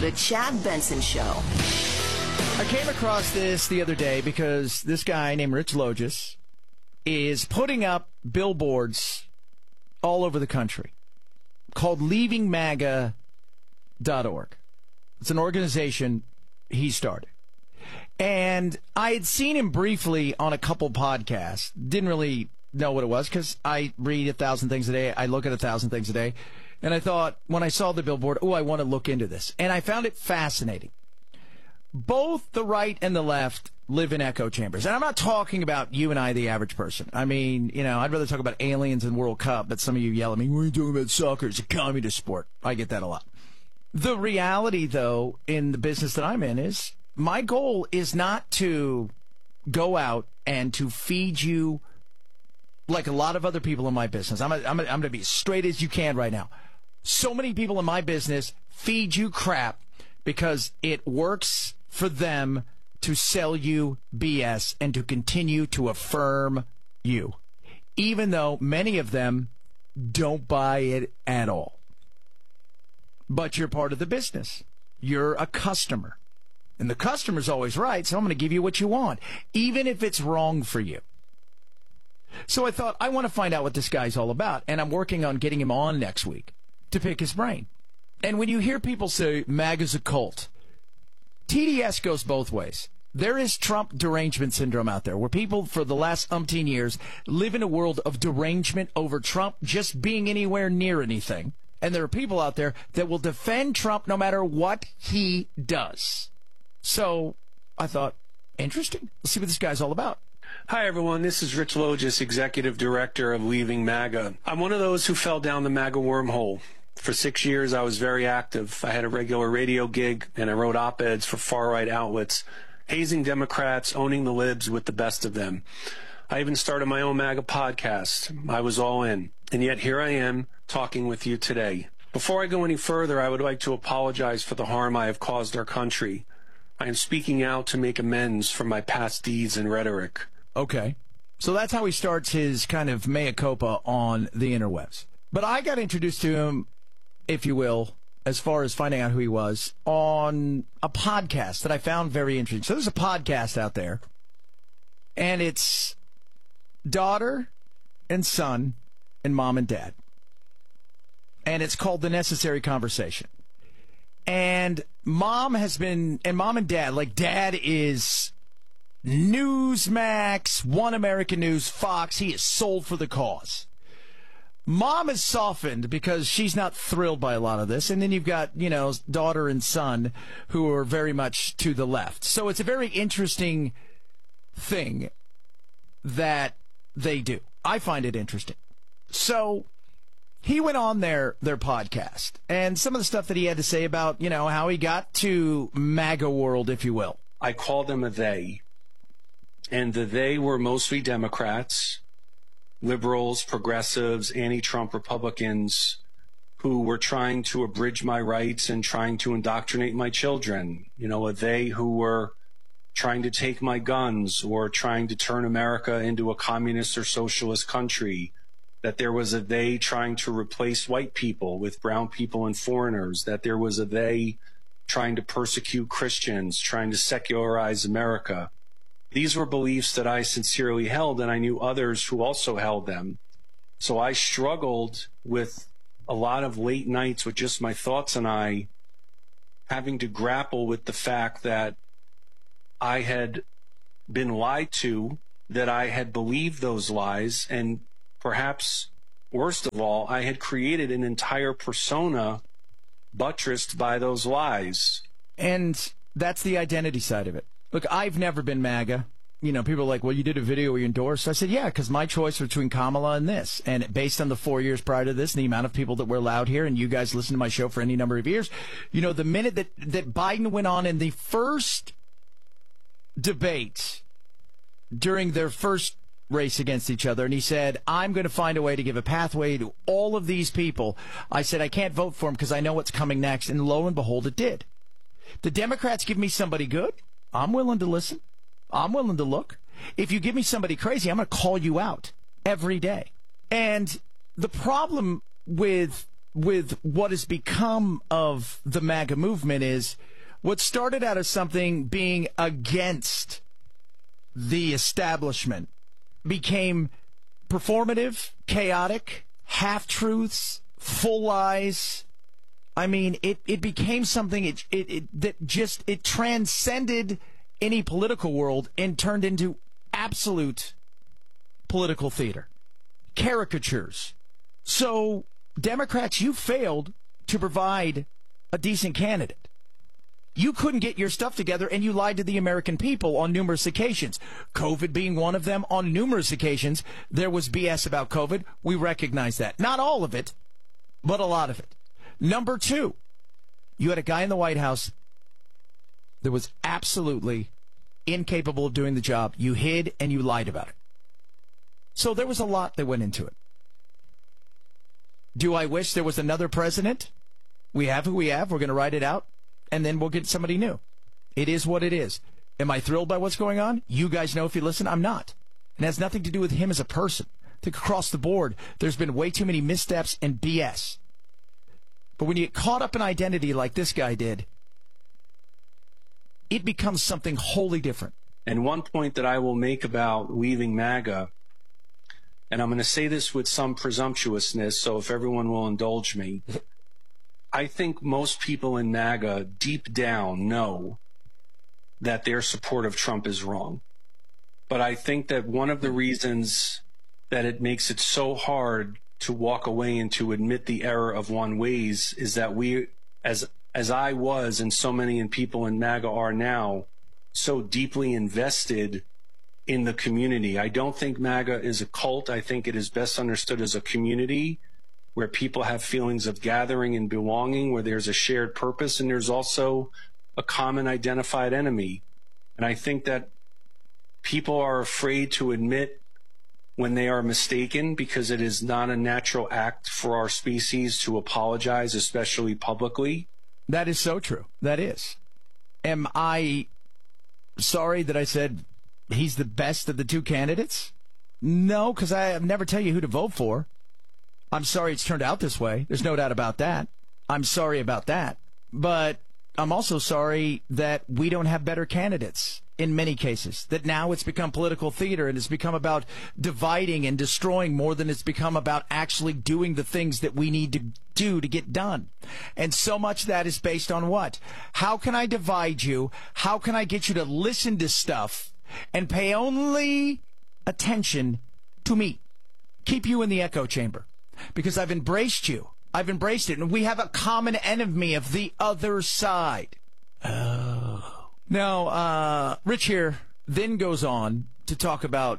The Chad Benson Show. I came across this the other day because this guy named Rich Logis is putting up billboards all over the country called LeavingMAGA.org. It's an organization he started. And I had seen him briefly on a couple podcasts. Didn't really know what it was because I read 1,000 things a day. I look at 1,000 things a day. And I thought, when I saw the billboard, I want to look into this. And I found it fascinating. Both the right and the left live in echo chambers. And I'm not talking about you and I, the average person. I mean, I'd rather talk about aliens and World Cup, but some of you yell at me, we're talking about soccer. It's a communist sport. I get that a lot. The reality, though, in the business that I'm in is my goal is not to go out and to feed you like a lot of other people in my business. I'm going to be as straight as you can right now. So many people in my business feed you crap because it works for them to sell you BS and to continue to affirm you, even though many of them don't buy it at all. But you're part of the business. You're a customer. And the customer's always right, so I'm going to give you what you want, even if it's wrong for you. So I thought, I want to find out what this guy's all about, and I'm working on getting him on next week to pick his brain. And when you hear people say MAGA's a cult, TDS goes both ways. There is Trump derangement syndrome out there, where people for the last umpteen years live in a world of derangement over Trump just being anywhere near anything. And there are people out there that will defend Trump no matter what he does. So I thought, interesting. Let's see what this guy's all about. Hi, everyone. This is Rich Logis, Executive Director of Leaving MAGA. I'm one of those who fell down the MAGA wormhole. For 6 years, I was very active. I had a regular radio gig, and I wrote op-eds for far-right outlets, hazing Democrats, owning the libs with the best of them. I even started my own MAGA podcast. I was all in. And yet here I am talking with you today. Before I go any further, I would like to apologize for the harm I have caused our country. I am speaking out to make amends for my past deeds and rhetoric. Okay. So that's how he starts his kind of mea culpa on the interwebs. But I got introduced to him, if you will, as far as finding out who he was, on a podcast that I found very interesting. So there's a podcast out there, and it's daughter and son and mom and dad. And it's called The Necessary Conversation. And mom and dad, like dad is Newsmax, One American News, Fox. He is sold for the cause. Mom is softened because she's not thrilled by a lot of this. And then you've got, daughter and son who are very much to the left. So it's a very interesting thing that they do. I find it interesting. So he went on their podcast, and some of the stuff that he had to say about, how he got to MAGA world, if you will. I call them a they, and the they were mostly Democrats, liberals, progressives, anti-Trump Republicans who were trying to abridge my rights and trying to indoctrinate my children. A they who were trying to take my guns or trying to turn America into a communist or socialist country. That there was a they trying to replace white people with brown people and foreigners, that there was a they trying to persecute Christians, trying to secularize America. These were beliefs that I sincerely held, and I knew others who also held them. So I struggled with a lot of late nights with just my thoughts, and I having to grapple with the fact that I had been lied to, that I had believed those lies, and perhaps worst of all, I had created an entire persona buttressed by those lies. And that's the identity side of it. Look, I've never been MAGA. People are like, well, you did a video where you endorsed. I said, yeah, because my choice was between Kamala and this. And based on the 4 years prior to this and the amount of people that were allowed here, and you guys listen to my show for any number of years, the minute that Biden went on in the first debate during their first race against each other, and he said, I'm going to find a way to give a pathway to all of these people. I said, I can't vote for him because I know what's coming next, and lo and behold, it did. The Democrats give me somebody good, I'm willing to listen. I'm willing to look. If you give me somebody crazy, I'm going to call you out every day. And the problem with with what has become of the MAGA movement is what started out as something being against the establishment became performative, chaotic, half-truths, full lies. I mean, it became something it transcended any political world and turned into absolute political theater, caricatures. So, Democrats, you failed to provide a decent candidate. You couldn't get your stuff together, and you lied to the American people on numerous occasions. COVID being one of them. On numerous occasions, there was BS about COVID. We recognize that. Not all of it, but a lot of it. Number two, you had a guy in the White House that was absolutely incapable of doing the job. You hid and you lied about it. So there was a lot that went into it. Do I wish there was another president? We have who we have. We're going to ride it out, and then we'll get somebody new. It is what it is. Am I thrilled by what's going on? You guys know if you listen, I'm not. It has nothing to do with him as a person. I think across the board, there's been way too many missteps and BS. But when you get caught up in identity like this guy did, it becomes something wholly different. And one point that I will make about leaving MAGA, and I'm going to say this with some presumptuousness, so if everyone will indulge me, I think most people in MAGA deep down know that their support of Trump is wrong. But I think that one of the reasons that it makes it so hard to walk away and to admit the error of one's ways is that we, as I was and so many people in MAGA are now, so deeply invested in the community. I don't think MAGA is a cult. I think it is best understood as a community where people have feelings of gathering and belonging, where there's a shared purpose, and there's also a common identified enemy. And I think that people are afraid to admit when they are mistaken, because it is not a natural act for our species to apologize, especially publicly. That is so true. That is. Am I sorry that I said he's the best of the two candidates? No, because I never tell you who to vote for. I'm sorry it's turned out this way. There's no doubt about that. I'm sorry about that. But I'm also sorry that we don't have better candidates in many cases, that now it's become political theater and it's become about dividing and destroying more than it's become about actually doing the things that we need to do to get done. And so much of that is based on what? How can I divide you? How can I get you to listen to stuff and pay only attention to me? Keep you in the echo chamber. Because I've embraced you. I've embraced it. And we have a common enemy of the other side. Oh. Now, Rich here then goes on to talk about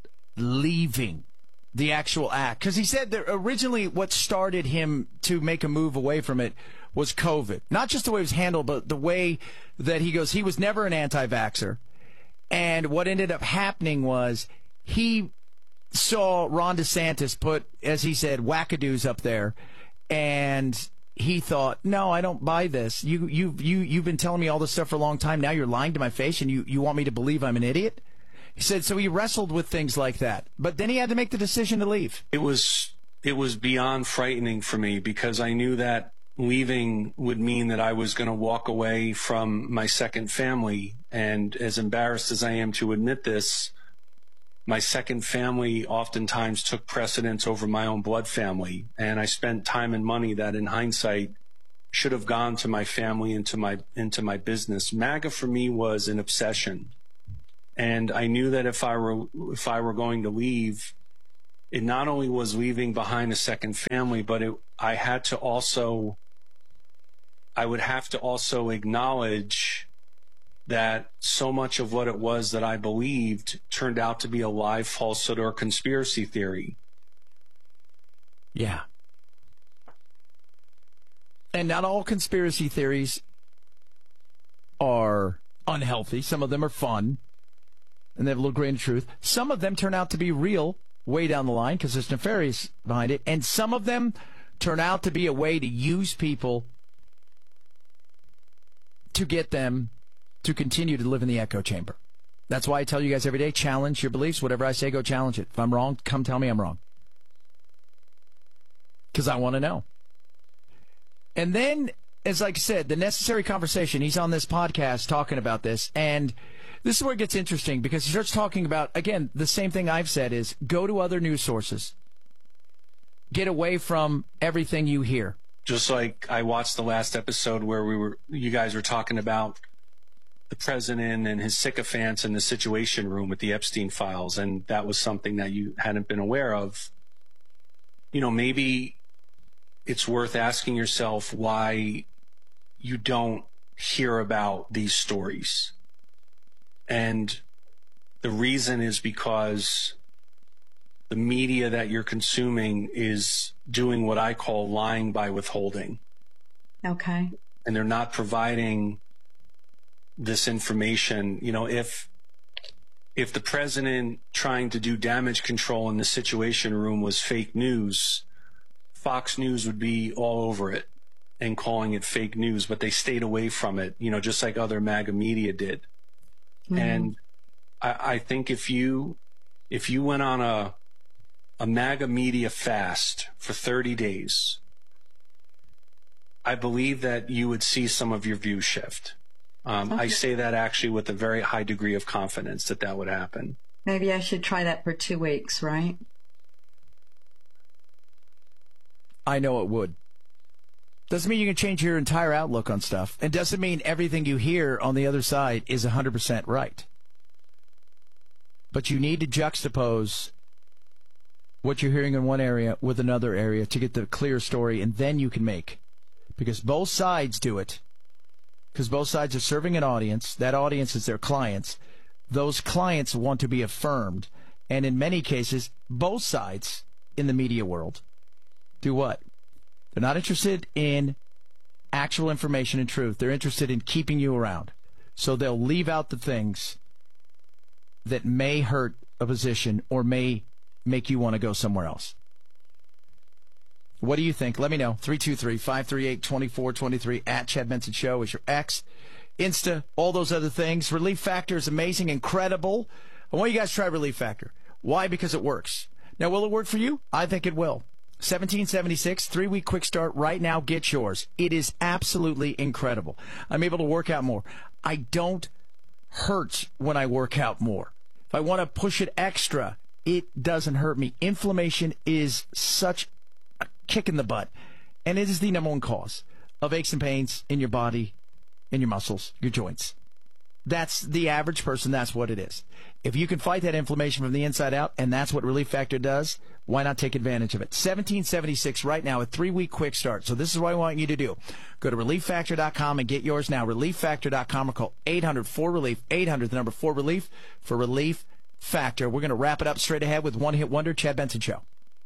leaving the actual act. Because he said that originally what started him to make a move away from it was COVID. Not just the way it was handled, but the way that he goes, he was never an anti-vaxxer. And what ended up happening was he saw Ron DeSantis put, as he said, wackadoos up there, and he thought, no, I don't buy this. You've been telling me all this stuff for a long time. Now you're lying to my face, and you want me to believe I'm an idiot? He said, so he wrestled with things like that. But then he had to make the decision to leave. It was beyond frightening for me, because I knew that leaving would mean that I was going to walk away from my second family. And as embarrassed as I am to admit this, my second family oftentimes took precedence over my own blood family. And I spent time and money that in hindsight should have gone to my family and into my business. MAGA for me was an obsession. And I knew that if I were going to leave, it not only was leaving behind a second family, but I would have to also acknowledge that so much of what it was that I believed turned out to be a lie, falsehood, or conspiracy theory. Yeah. And not all conspiracy theories are unhealthy. Some of them are fun, and they have a little grain of truth. Some of them turn out to be real way down the line because there's nefarious behind it. And some of them turn out to be a way to use people to get them to continue to live in the echo chamber. That's why I tell you guys every day, challenge your beliefs. Whatever I say, go challenge it. If I'm wrong, come tell me I'm wrong. Because I want to know. And then, as like I said, the necessary conversation, he's on this podcast talking about this, and this is where it gets interesting because he starts talking about, again, the same thing I've said is go to other news sources. Get away from everything you hear. Just like I watched the last episode where you guys were talking about the president and his sycophants in the Situation Room with the Epstein files, and that was something that you hadn't been aware of. You know, maybe it's worth asking yourself why you don't hear about these stories. And the reason is because the media that you're consuming is doing what I call lying by withholding. Okay. And they're not providing this information. You know, if the president trying to do damage control in the Situation Room was fake news, Fox News would be all over it and calling it fake news, but they stayed away from it, you know, just like other MAGA media did. Mm-hmm. And I think if you went on a MAGA media fast for 30 days, I believe that you would see some of your views shift. Okay. I say that actually with a very high degree of confidence that would happen. Maybe I should try that for 2 weeks, right? I know it would. Doesn't mean you can change your entire outlook on stuff. And doesn't mean everything you hear on the other side is 100% right. But you need to juxtapose what you're hearing in one area with another area to get the clear story, and then you can make. Because both sides do it. Because both sides are serving an audience. That audience is their clients. Those clients want to be affirmed. And in many cases, both sides in the media world do what? They're not interested in actual information and truth. They're interested in keeping you around. So they'll leave out the things that may hurt a position or may make you want to go somewhere else. What do you think? Let me know. 323-538-2423 at Chad Benson Show is your X. Insta, all those other things. Relief Factor is amazing, incredible. I want you guys to try Relief Factor. Why? Because it works. Now, will it work for you? I think it will. 1776, 3-week quick start right now. Get yours. It is absolutely incredible. I'm able to work out more. I don't hurt when I work out more. If I want to push it extra, it doesn't hurt me. Inflammation is such a kick in the butt, and it is the number one cause of aches and pains in your body, in your muscles, your joints. That's the average person. That's what it is. If you can fight that inflammation from the inside out, and that's what Relief Factor does, why not take advantage of it? 1776 right now, a 3-week quick start. So this is what I want you to do. Go to ReliefFactor.com and get yours now. ReliefFactor.com or call 800-4RELIEF, 800, the number 4RELIEF, for Relief Factor. We're going to wrap it up straight ahead with One Hit Wonder, Chad Benson Show.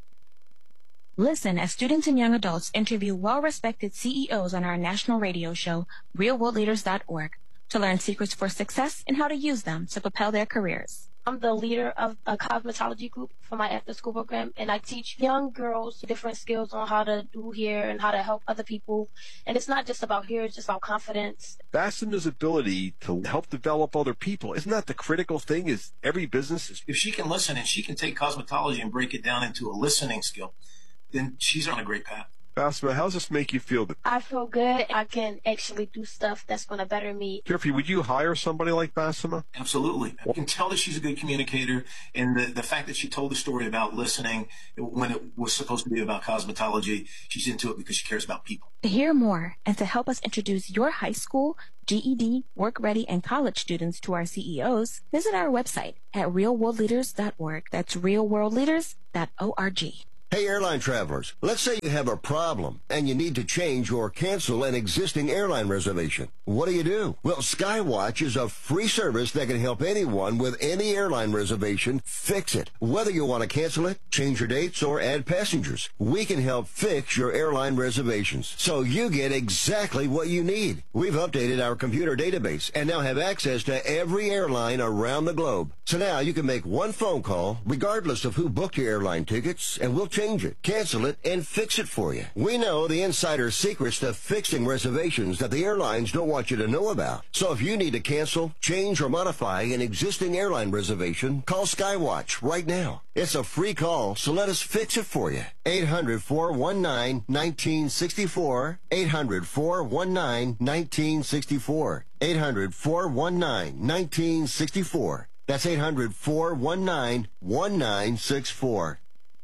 Listen as students and young adults interview well-respected CEOs on our national radio show, RealWorldLeaders.org, to learn secrets for success and how to use them to propel their careers. I'm the leader of a cosmetology group for my after-school program, and I teach young girls different skills on how to do hair and how to help other people. And it's not just about hair, it's just about confidence. Basema's ability to help develop other people, isn't that the critical thing? Is every business is... If she can listen and she can take cosmetology and break it down into a listening skill, then she's on a great path. Basma, how does this make you feel? I feel good. I can actually do stuff that's going to better me. Jeffrey, would you hire somebody like Basma? Absolutely. I can tell that she's a good communicator, and the fact that she told the story about listening when it was supposed to be about cosmetology, she's into it because she cares about people. To hear more and to help us introduce your high school, GED, work-ready, and college students to our CEOs, visit our website at realworldleaders.org. That's realworldleaders.org. Hey, airline travelers, let's say you have a problem and you need to change or cancel an existing airline reservation. What do? Well, Skywatch is a free service that can help anyone with any airline reservation fix it. Whether you want to cancel it, change your dates, or add passengers, we can help fix your airline reservations so you get exactly what you need. We've updated our computer database and now have access to every airline around the globe. So now you can make one phone call regardless of who booked your airline tickets, and we'll check change it, cancel it, and fix it for you. We know the insider secrets to fixing reservations that the airlines don't want you to know about. So if you need to cancel, change, or modify an existing airline reservation, call Skywatch right now. It's a free call, so let us fix it for you. 800-419-1964. 800-419-1964. 800-419-1964. That's 800-419-1964.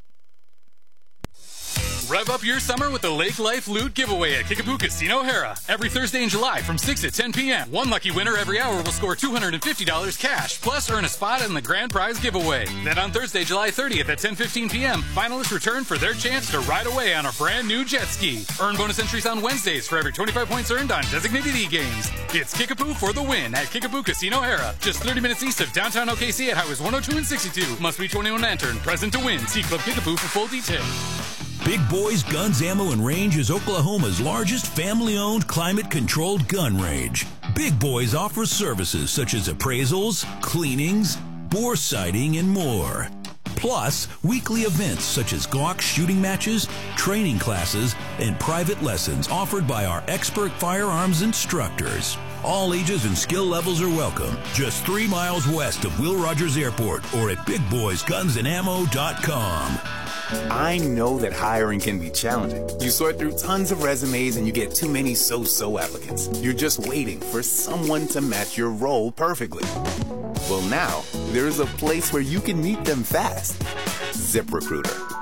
Rev up your summer with the Lake Life Loot giveaway at Kickapoo Casino O'Hara. Every Thursday in July from 6 to 10 p.m. One lucky winner every hour will score $250 cash, plus earn a spot in the grand prize giveaway. Then on Thursday, July 30th at 10:15 p.m., finalists return for their chance to ride away on a brand new jet ski. Earn bonus entries on Wednesdays for every 25 points earned on designated e-games. It's Kickapoo for the win at Kickapoo Casino O'Hara, just 30 minutes east of downtown OKC at Highways 102 and 62. Must be 21 to enter and present to win. See Club Kickapoo for full details. Big Boys Guns, Ammo, and Range is Oklahoma's largest family-owned, climate-controlled gun range. Big Boys offers services such as appraisals, cleanings, bore sighting, and more. Plus, weekly events such as Glock shooting matches, training classes, and private lessons offered by our expert firearms instructors. All ages and skill levels are welcome. Just 3 miles west of Will Rogers Airport or at BigBoysGunsAndAmmo.com. I know that hiring can be challenging. You sort through tons of resumes and you get too many so-so applicants. You're just waiting for someone to match your role perfectly. Well, now, there's a place where you can meet them fast. ZipRecruiter.